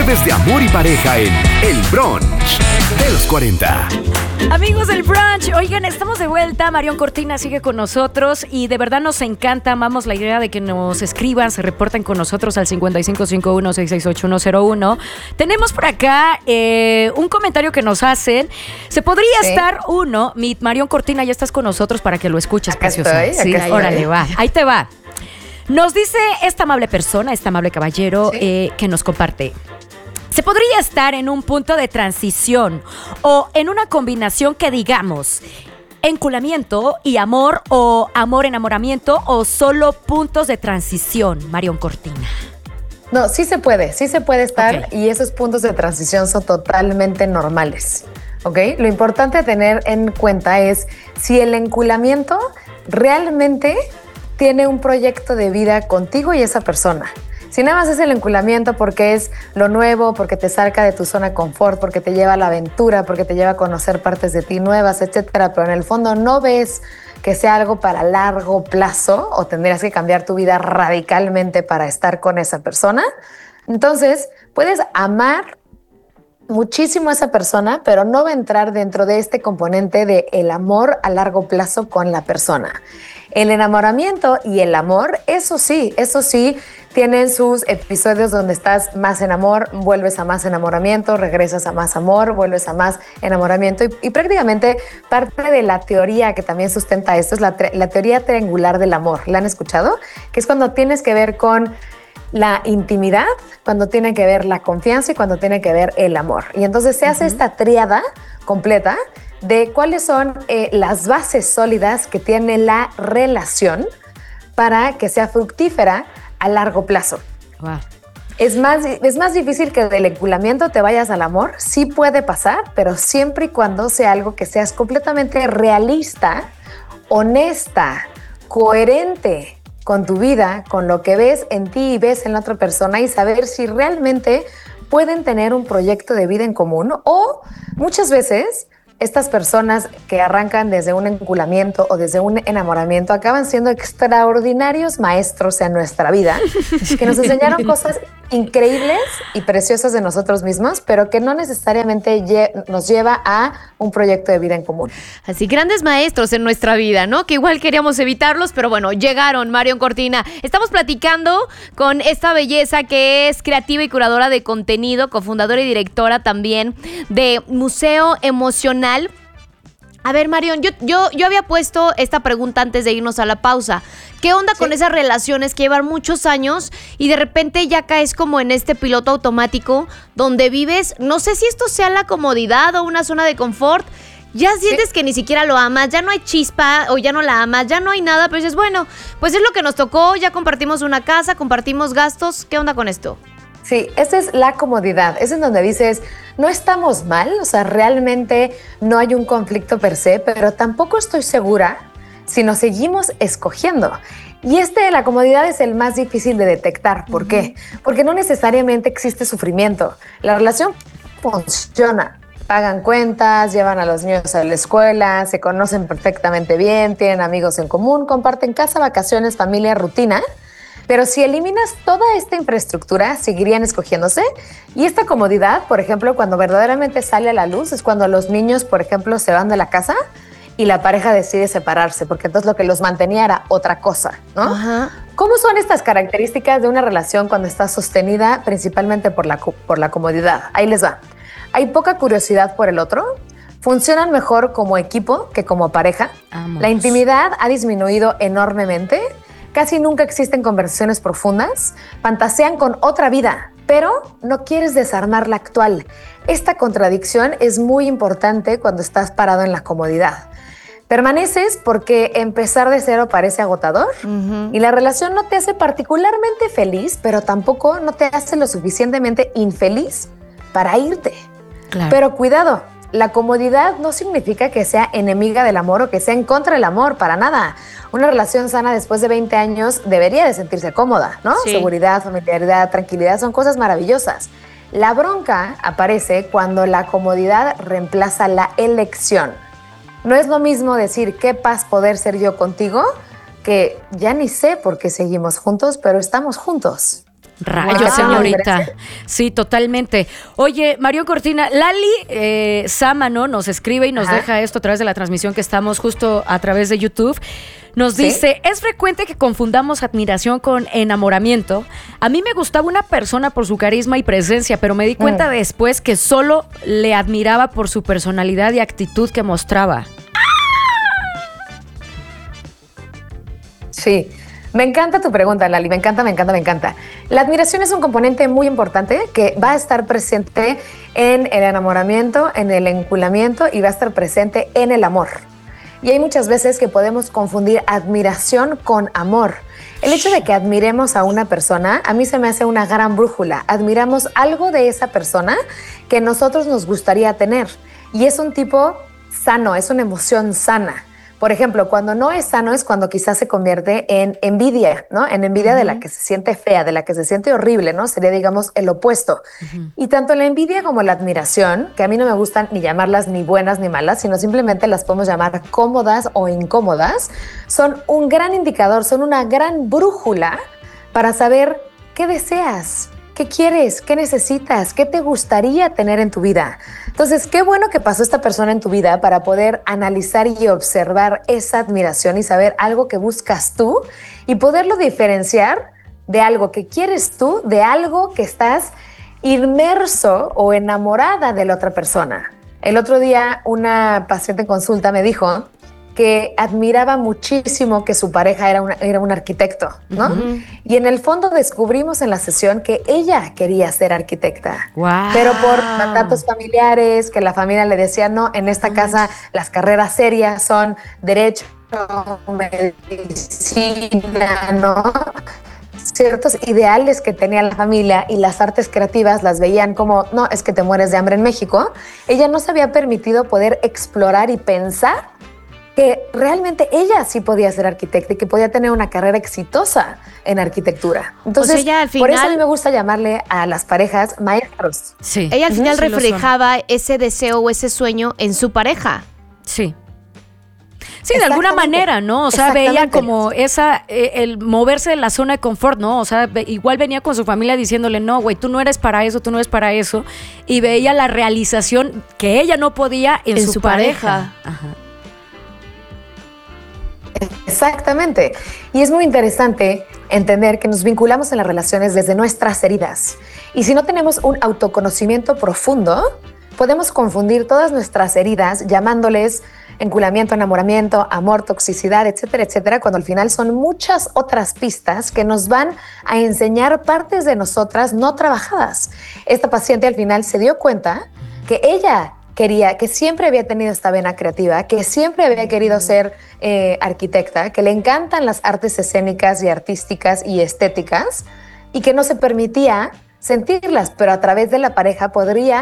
jueves de amor y pareja en El Brunch de los 40. Amigos del brunch, oigan, estamos de vuelta. Marion Cortina sigue con nosotros y de verdad nos encanta, amamos la idea de que nos escriban, se reporten con nosotros al 5551-668-101. Tenemos por acá un comentario que nos hacen. Se podría estar uno, Marion Cortina, ya estás con nosotros para que lo escuches, Acá preciosa. estoy, acá Órale, estoy. va, ahí te va. Nos dice esta amable persona, este amable caballero que nos comparte. Se podría estar en un punto de transición o en una combinación que digamos enculamiento y amor o amor-enamoramiento o solo puntos de transición, Marion Cortina. No, sí se puede estar y esos puntos de transición son totalmente normales, ¿ok? Lo importante a tener en cuenta es si el enculamiento realmente tiene un proyecto de vida contigo y esa persona. Si nada más es el enculamiento porque es lo nuevo, porque te saca de tu zona de confort, porque te lleva a la aventura, porque te lleva a conocer partes de ti nuevas, etcétera, pero en el fondo no ves que sea algo para largo plazo o tendrías que cambiar tu vida radicalmente para estar con esa persona, entonces puedes amar muchísimo a esa persona, pero no va a entrar dentro de este componente de el amor a largo plazo con la persona. El enamoramiento y el amor, eso sí, tienen sus episodios donde estás más en amor, vuelves a más enamoramiento, regresas a más amor, vuelves a más enamoramiento y prácticamente parte de la teoría que también sustenta esto es la teoría triangular del amor. ¿La han escuchado? Que es cuando tienes que ver con la intimidad, cuando tiene que ver la confianza y cuando tiene que ver el amor. Y entonces se hace esta tríada completa de cuáles son las bases sólidas que tiene la relación para que sea fructífera a largo plazo. Wow. Es más difícil que del enculamiento te vayas al amor. Sí puede pasar, pero siempre y cuando sea algo que seas completamente realista, honesta, coherente con tu vida, con lo que ves en ti y ves en la otra persona y saber si realmente pueden tener un proyecto de vida en común o muchas veces estas personas que arrancan desde un enculamiento o desde un enamoramiento acaban siendo extraordinarios maestros en nuestra vida, que nos enseñaron cosas increíbles y preciosas de nosotros mismos, pero que no necesariamente nos lleva a un proyecto de vida en común. Así, grandes maestros en nuestra vida, ¿no? Que igual queríamos evitarlos, pero bueno, llegaron. Marion Cortina. Estamos platicando con esta belleza que es creativa y curadora de contenido, cofundadora y directora también de Museo Emocional. A ver, Marion, yo había puesto esta pregunta antes de irnos a la pausa. ¿Qué onda con esas relaciones que llevan muchos años y de repente ya caes como en este piloto automático donde vives, no sé si esto sea la comodidad o una zona de confort, ya sientes que ni siquiera lo amas, ya no hay chispa o ya no la amas, ya no hay nada, pero dices, bueno, pues es lo que nos tocó, ya compartimos una casa, compartimos gastos, ¿qué onda con esto? Sí, esa es la comodidad, es en donde dices, no estamos mal, o sea, realmente no hay un conflicto per se, pero tampoco estoy segura si nos seguimos escogiendo. Y la comodidad es el más difícil de detectar. ¿Por qué? Porque no necesariamente existe sufrimiento. La relación funciona. Pagan cuentas, llevan a los niños a la escuela, se conocen perfectamente bien, tienen amigos en común, comparten casa, vacaciones, familia, rutina. Pero si eliminas toda esta infraestructura, seguirían escogiéndose. Y esta comodidad, por ejemplo, cuando verdaderamente sale a la luz, es cuando los niños, por ejemplo, se van de la casa y la pareja decide separarse, porque entonces lo que los mantenía era otra cosa, ¿no? Ajá. ¿Cómo son estas características de una relación cuando está sostenida principalmente por la comodidad? Ahí les va. Hay poca curiosidad por el otro, funcionan mejor como equipo que como pareja. Vamos. La intimidad ha disminuido enormemente. Casi nunca existen conversaciones profundas, fantasean con otra vida, pero no quieres desarmar la actual. Esta contradicción es muy importante cuando estás parado en la comodidad. Permaneces porque empezar de cero parece agotador y la relación no te hace particularmente feliz, pero tampoco no te hace lo suficientemente infeliz para irte. Claro. Pero cuidado, la comodidad no significa que sea enemiga del amor o que sea en contra del amor, para nada. Una relación sana después de 20 años debería de sentirse cómoda, ¿no? Sí. Seguridad, familiaridad, tranquilidad son cosas maravillosas. La bronca aparece cuando la comodidad reemplaza la elección. No es lo mismo decir qué paz poder ser yo contigo, que ya ni sé por qué seguimos juntos, pero estamos juntos. Rayos, Wow. señorita. Sí, totalmente. Oye, Marión Cortina, Lali Sama, ¿no? Nos escribe y nos deja esto a través de la transmisión que estamos justo a través de YouTube. Nos dice, es frecuente que confundamos admiración con enamoramiento. A mí me gustaba una persona por su carisma y presencia, pero me di cuenta después que solo le admiraba por su personalidad y actitud que mostraba. Sí, me encanta tu pregunta, Lali, me encanta. La admiración es un componente muy importante que va a estar presente en el enamoramiento, en el enculamiento y va a estar presente en el amor. Y hay muchas veces que podemos confundir admiración con amor. El hecho de que admiremos a una persona, a mí se me hace una gran brújula. Admiramos algo de esa persona que nosotros nos gustaría tener. Y es un tipo sano, es una emoción sana. Por ejemplo, cuando no es sano es cuando quizás se convierte en envidia, ¿no? En envidia de la que se siente fea, de la que se siente horrible, ¿no? Sería, digamos, el opuesto. Y tanto la envidia como la admiración, que a mí no me gustan ni llamarlas ni buenas ni malas, sino simplemente las podemos llamar cómodas o incómodas, son un gran indicador, son una gran brújula para saber qué deseas, qué quieres, qué necesitas, qué te gustaría tener en tu vida. Entonces, qué bueno que pasó esta persona en tu vida para poder analizar y observar esa admiración y saber algo que buscas tú y poderlo diferenciar de algo que quieres tú, de algo que estás inmerso o enamorada de la otra persona. El otro día una paciente en consulta me dijo que admiraba muchísimo que su pareja era un arquitecto, ¿no? Y en el fondo descubrimos en la sesión que ella quería ser arquitecta. Wow. Pero por mandatos familiares, que la familia le decía, no, en esta casa las carreras serias son derecho, medicina, ¿no? Ciertos ideales que tenía la familia y las artes creativas las veían como, no, es que te mueres de hambre en México. Ella no se había permitido poder explorar y pensar que realmente ella sí podía ser arquitecta y que podía tener una carrera exitosa en arquitectura. Entonces, o sea, ella al final, por eso a mí me gusta llamarle a las parejas maestros. Sí. Ella al final Sí, lo son. reflejaba ese deseo o ese sueño en su pareja. Sí. Sí, de alguna Exactamente. manera, ¿no? O sea, veía Exactamente. como el moverse de la zona de confort, ¿no? O sea, igual venía con su familia diciéndole, no, güey, tú no eres para eso, tú no eres para eso. Y veía la realización que ella no podía en su pareja. Ajá. Exactamente. Y es muy interesante entender que nos vinculamos en las relaciones desde nuestras heridas. Y si no tenemos un autoconocimiento profundo, podemos confundir todas nuestras heridas llamándoles enculamiento, enamoramiento, amor, toxicidad, etcétera, etcétera, cuando al final son muchas otras pistas que nos van a enseñar partes de nosotras no trabajadas. Esta paciente al final se dio cuenta que ella quería, que siempre había tenido esta vena creativa, que siempre había querido ser arquitecta, que le encantan las artes escénicas y artísticas y estéticas y que no se permitía sentirlas, pero a través de la pareja podría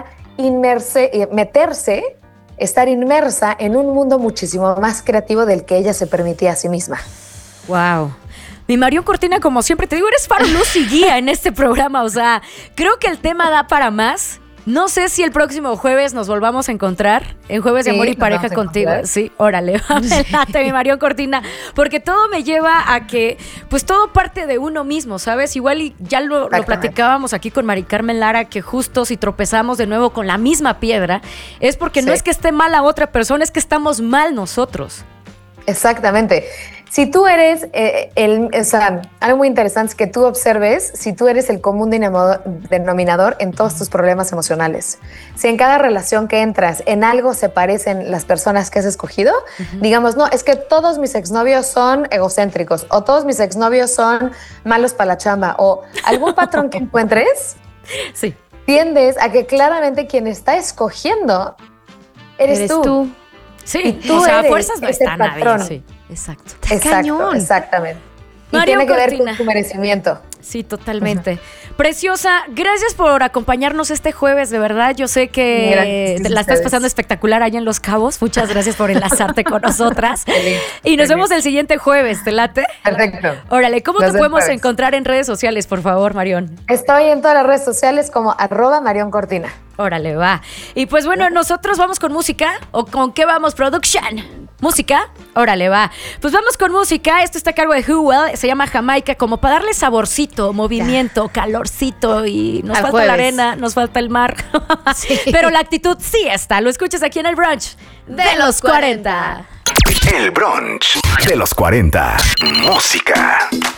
estar inmersa en un mundo muchísimo más creativo del que ella se permitía a sí misma. Wow. Mi Marión Cortina, como siempre te digo, eres faro, luz y guía en este programa. O sea, creo que el tema da para más. No sé si el próximo jueves nos volvamos a encontrar en Jueves de Amor y Pareja contigo. Sí, órale, adelante, mi Marión Cortina. Porque todo me lleva a que, pues todo parte de uno mismo, ¿sabes? Igual y ya lo platicábamos aquí con Mari Carmen Lara, que justo si tropezamos de nuevo con la misma piedra, es porque no es que esté mal la otra persona, es que estamos mal nosotros. Exactamente. Si tú eres, algo muy interesante es que tú observes si tú eres el común denominador en todos tus problemas emocionales. Si en cada relación que entras en algo se parecen las personas que has escogido, digamos, no, es que todos mis exnovios son egocéntricos o todos mis exnovios son malos para la chamba o algún patrón que encuentres, sí, tiendes a que claramente quien está escogiendo eres tú. Sí, y tú o sea, a eres fuerzas no ese está patrón. nadie. Sí, exacto. Exacto, exactamente. Y Marión tiene que ver Cortina. con tu merecimiento. Sí, totalmente. Preciosa, gracias por acompañarnos este jueves, de verdad. Yo sé que la estás pasando espectacular allá en Los Cabos. Muchas gracias por enlazarte con nosotras. Y nos vemos el siguiente jueves, ¿te late? Perfecto. Órale, ¿cómo te podemos encontrar en redes sociales, por favor, Marión? Estoy en todas las redes sociales como @Marión Cortina. Órale, va. Y pues bueno, nosotros vamos con música. ¿O con qué vamos, production? ¿Música? Órale, va. Pues vamos con música. Esto está a cargo de Hewell. Se llama Jamaica, como para darle saborcito, movimiento, calorcito. Y nos Al falta jueves. la arena, nos falta el mar. Sí. Pero la actitud sí está. Lo escuchas aquí en el brunch de los 40. El brunch de los 40. Música.